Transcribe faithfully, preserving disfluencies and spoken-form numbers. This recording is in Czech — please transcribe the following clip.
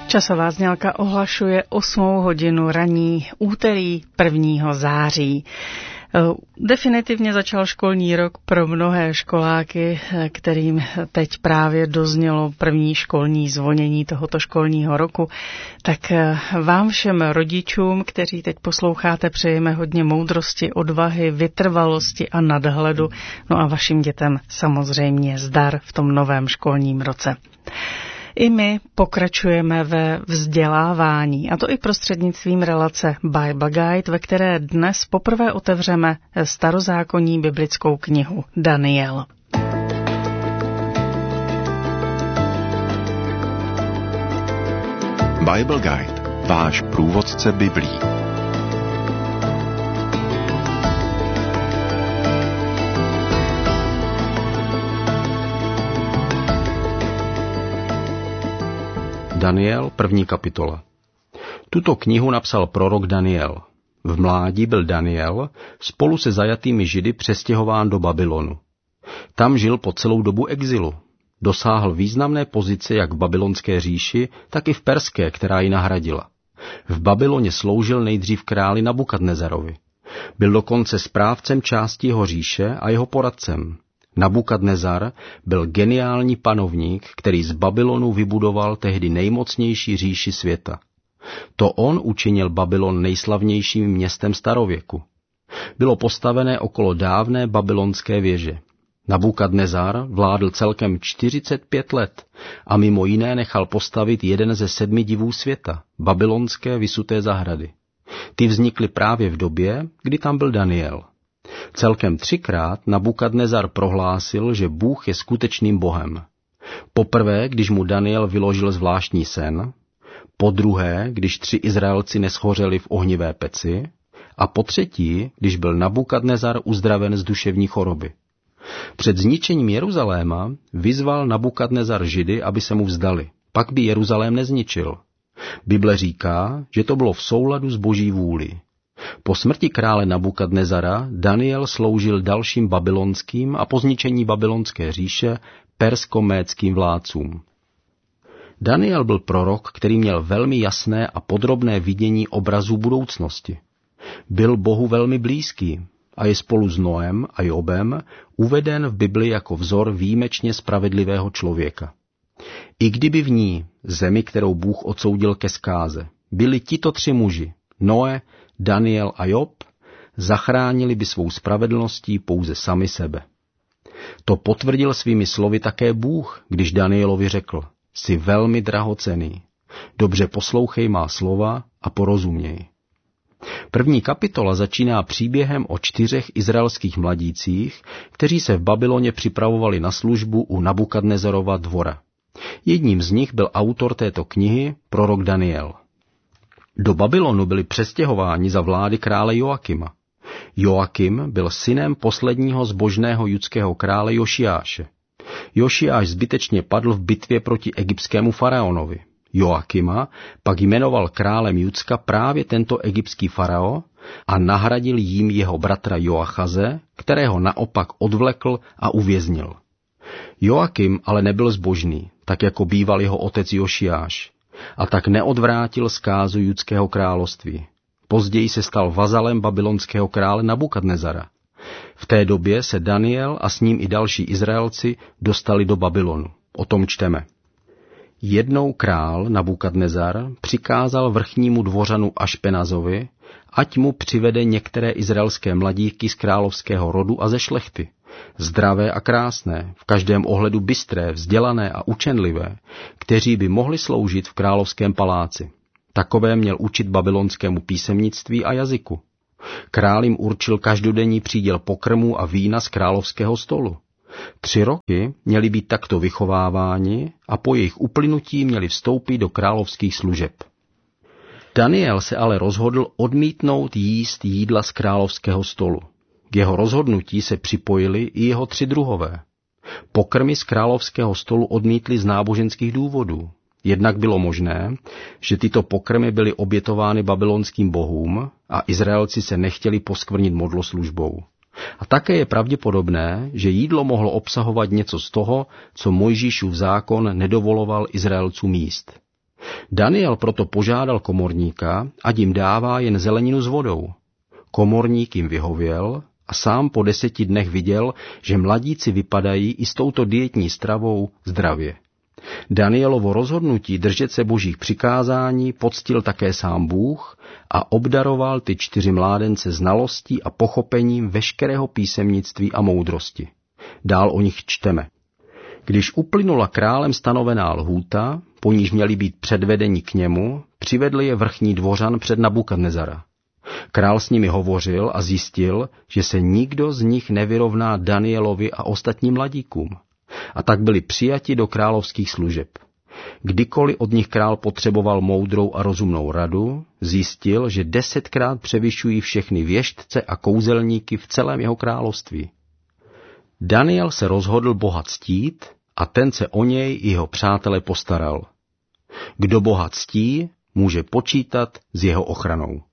Časová znělka ohlašuje osmou hodinu raní úterý prvního září. Definitivně začal školní rok pro mnohé školáky, kterým teď právě doznělo první školní zvonění tohoto školního roku. Tak vám všem rodičům, kteří teď posloucháte, přejeme hodně moudrosti, odvahy, vytrvalosti a nadhledu. No a vašim dětem samozřejmě zdar v tom novém školním roce. I my pokračujeme ve vzdělávání, a to i prostřednictvím relace Bible Guide, ve které dnes poprvé otevřeme starozákonní biblickou knihu Daniel. Bible Guide, váš průvodce Biblí. Daniel, první kapitola. Tuto knihu napsal prorok Daniel. V mládí byl Daniel spolu se zajatými Židy přestěhován do Babylonu. Tam žil po celou dobu exilu. Dosáhl významné pozice jak v babylonské říši, tak i v perské, která ji nahradila. V Babyloně sloužil nejdřív králi Nabukadnezarovi. Byl dokonce správcem části jeho říše a jeho poradcem. Nabukadnezar byl geniální panovník, který z Babylonu vybudoval tehdy nejmocnější říši světa. To on učinil Babylon nejslavnějším městem starověku. Bylo postavené okolo dávné babylonské věže. Nabukadnezar vládl celkem čtyřicet pět let a mimo jiné nechal postavit jeden ze sedmi divů světa, babylonské vysuté zahrady. Ty vznikly právě v době, kdy tam byl Daniel. Celkem třikrát Nabukadnezar prohlásil, že Bůh je skutečným Bohem. Poprvé, když mu Daniel vyložil zvláštní sen, podruhé, když tři Izraelci neschořeli v ohnivé peci, a potřetí, když byl Nabukadnezar uzdraven z duševní choroby. Před zničením Jeruzaléma vyzval Nabukadnezar Židy, aby se mu vzdali, pak by Jeruzalém nezničil. Bible říká, že to bylo v souladu s Boží vůlí. Po smrti krále Nabukadnezara Daniel sloužil dalším babylonským a po zničení babylonské říše persko-médským vládcům. Daniel byl prorok, který měl velmi jasné a podrobné vidění obrazů budoucnosti. Byl Bohu velmi blízký a je spolu s Noem a Jobem uveden v Bibli jako vzor výjimečně spravedlivého člověka. I kdyby v ní, zemi, kterou Bůh odsoudil ke zkáze, byli tito tři muži, Noe, Daniel a Job, zachránili by svou spravedlností pouze sami sebe. To potvrdil svými slovy také Bůh, když Danielovi řekl: jsi velmi drahocenný, dobře poslouchej má slova a porozuměj. První kapitola začíná příběhem o čtyřech izraelských mladících, kteří se v Babyloně připravovali na službu u Nabukadnezarova dvora. Jedním z nich byl autor této knihy, prorok Daniel. Do Babylonu byli přestěhováni za vlády krále Joakima. Joakim byl synem posledního zbožného judského krále Jošiáše. Jošiáš zbytečně padl v bitvě proti egyptskému faraonovi. Joakima pak jmenoval králem Judska právě tento egyptský farao a nahradil jím jeho bratra Joachaze, kterého naopak odvlekl a uvěznil. Joakim ale nebyl zbožný, tak jako býval jeho otec Jošiáš, a tak neodvrátil zkázu judského království. Později se stal vazalem babylonského krále Nabukadnezara. V té době se Daniel a s ním i další Izraelci dostali do Babylonu. O tom čteme. Jednou král Nabukadnezar přikázal vrchnímu dvořanu Ašpenazovi, ať mu přivede některé izraelské mladíky z královského rodu a ze šlechty, zdravé a krásné, v každém ohledu bystré, vzdělané a učenlivé, kteří by mohli sloužit v královském paláci. Takové měl učit babylonskému písemnictví a jazyku. Král jim určil každodenní příděl pokrmu a vína z královského stolu. Tři roky měli být takto vychováváni a po jejich uplynutí měli vstoupit do královských služeb. Daniel se ale rozhodl odmítnout jíst jídla z královského stolu. K jeho rozhodnutí se připojili i jeho tři druhové. Pokrmy z královského stolu odmítli z náboženských důvodů. Jednak bylo možné, že tyto pokrmy byly obětovány babylonským bohům a Izraelci se nechtěli poskvrnit modloslužbou. A také je pravděpodobné, že jídlo mohlo obsahovat něco z toho, co Mojžíšův zákon nedovoloval Izraelcům jíst. Daniel proto požádal komorníka, ať jim dává jen zeleninu s vodou. Komorník jim vyhověl a sám po deseti dnech viděl, že mladíci vypadají i s touto dietní stravou zdravě. Danielovo rozhodnutí držet se božích přikázání poctil také sám Bůh a obdaroval ty čtyři mládence znalostí a pochopením veškerého písemnictví a moudrosti. Dál o nich čteme. Když uplynula králem stanovená lhůta, po níž měli být předvedeni k němu, přivedli je vrchní dvořan před Nabukadnezara. Král s nimi hovořil a zjistil, že se nikdo z nich nevyrovná Danielovi a ostatním mladíkům. A tak byli přijati do královských služeb. Kdykoliv od nich král potřeboval moudrou a rozumnou radu, zjistil, že desetkrát převyšují všechny věštce a kouzelníky v celém jeho království. Daniel se rozhodl Boha ctít a ten se o něj i jeho přátele postaral. Kdo Boha ctí, může počítat s jeho ochranou.